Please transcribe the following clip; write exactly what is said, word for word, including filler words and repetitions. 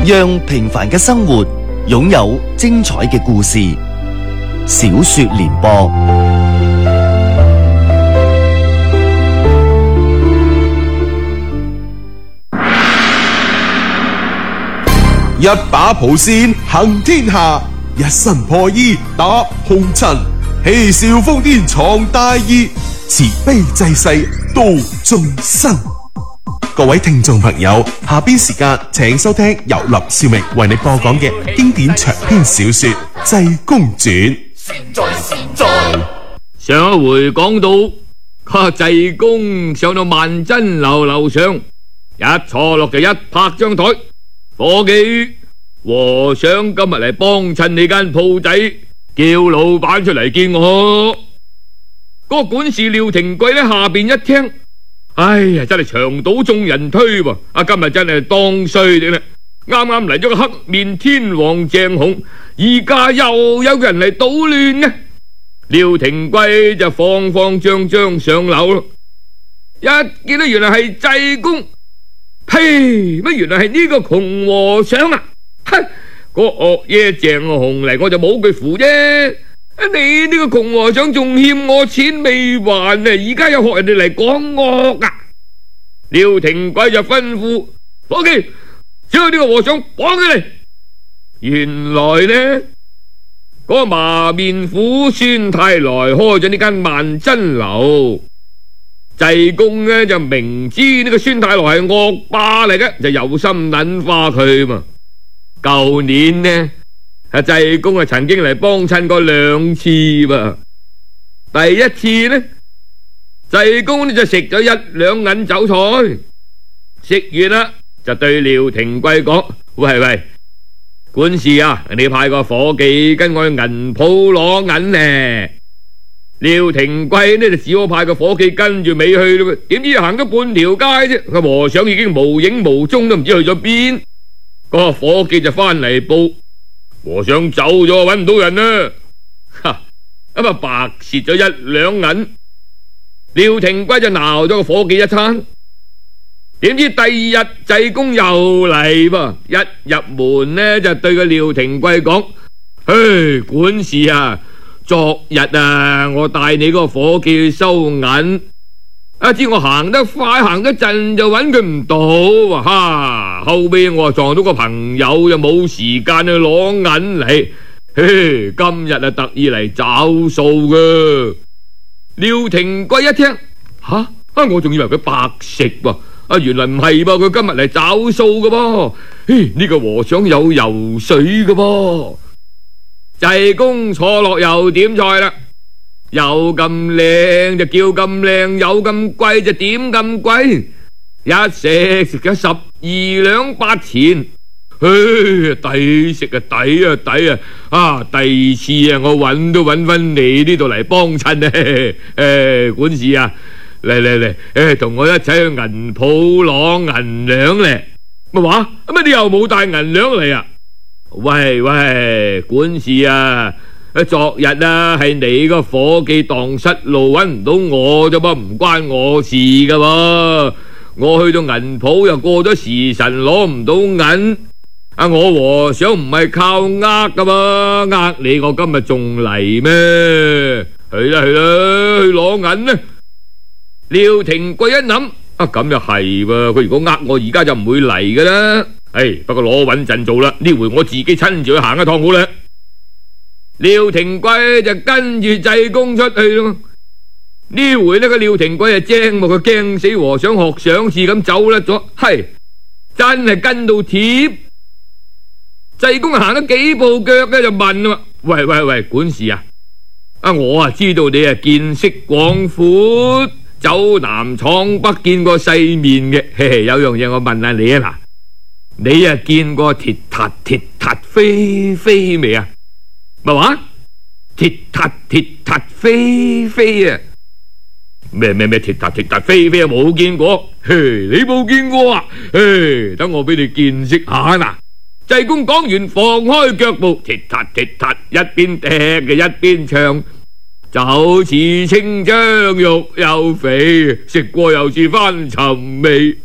讓平凡嘅生活擁有精彩嘅故事。小說聯播， 一把蒲扇行天下，一身破衣打紅塵，嬉笑瘋癲闖大義，慈悲濟世度眾生。各位聽眾朋友，下邊時間請收聽由林少明為你播講嘅經典長篇小說《濟公傳》。 善哉善哉。 上一回講到，個濟公上到萬珍樓樓上，一坐落就一拍張台，伙計，和尚今日嚟幫襯你間鋪仔，叫老闆出嚟見我。嗰個管事廖廷貴喺下邊一聽，哎呀，真係牆倒眾人推喎！啊，今日真係當衰啲啦，啱啱嚟咗個黑面天王鄭雄，而家又有個人嚟搗亂呢。廖廷貴就慌慌張張上樓咯，一見到原來係濟公，呸！乜原來係呢個窮和尚啊！哼，個惡嘢鄭雄嚟，我就冇佢符啫。你呢個窮和尚仲欠我錢未還啊！而家又學人哋嚟講惡啊！廖廷貴就吩咐伙計將呢個和尚綁起嚟。原來呢，嗰個麻面虎孫太來開咗呢間萬珍樓，濟公呢就明知呢個孫太來係惡霸嚟嘅，就有心撚化佢嘛。舊年呢，阿濟公啊曾經嚟幫襯過兩次噃。第一次呢，濟公呢就食咗一兩銀酒菜，食完啦就對廖廷貴講：喂喂，管事啊，你派個伙計跟我去銀鋪攞銀呢。廖廷貴呢就只好派個伙計跟住尾去咯，點知行咗半條街啫，個和尚已經無影無蹤，都唔知去咗邊。個伙計就翻嚟報，和尚走咗，搵唔到人啦。哈，咁啊白蝕咗一兩銀。廖廷貴就鬧咗個伙計一餐。點知第二日濟公又嚟噃，一入門呢就對個廖廷貴講：嘿，管事啊，昨日啊我帶你個伙計去收銀，啊知我行得快，行得陣就搵佢唔到，哈，後尾我撞到個朋友，又冇時間去攞銀嚟，嘿，今日啊特意嚟找數噶。廖廷貴一聽，吓啊，我仲以為佢白食噃，啊原來唔係噃，佢今日嚟找數噶噃，嘿，呢個和尚有油水噶噃。濟公坐落又點菜啦，有咁靚就叫咁靚，有咁貴就點咁貴，一食食咗十二兩八錢，唉，抵食啊，抵啊，抵啊！啊，第二次啊，我搵都搵翻你呢度嚟幫襯啊！誒，管事啊，嚟嚟嚟，誒，同我一齊去銀鋪攞銀兩咧。乜話？乜你又冇帶銀兩嚟啊？喂喂，管事啊！昨日啊，係你個伙計蕩失路搵唔到我啫噃，唔關我事噶噃。我去到銀鋪又過咗時辰，攞唔到銀。啊，我和尚唔係靠呃噶噃，呃你我今日仲嚟咩？去啦去啦，去攞銀啦！廖廷貴一諗，啊咁又係喎，佢如果呃我，而家就唔會嚟噶啦。唉，不過攞穩陣做啦，呢回我自己親自去行一趟好啦。廖廷貴就跟住濟公出去咯。呢回呢個廖廷貴就精喎，佢驚死和尚學上次咁走甩咗，係真係跟到貼。濟公行咗幾步腳咧，就問啦：喂喂喂，管事啊！啊，我啊知道你啊見識廣闊，走南闖北，見過世面嘅。嘿嘿，有樣嘢我問下你啊，嗱，你啊見過鐵塔鐵塔飛飛未啊？乜話？鐵塔鐵塔飛飛啊！咩咩咩鐵塔鐵塔飛飛啊？冇見過。嘿，你冇見過啊？嘿，等我俾你見識下嗱。濟公講完，放開腳步，鐵塔鐵塔，一邊踢嘅一邊唱，就好似清漿肉又肥，食過又似翻尋味。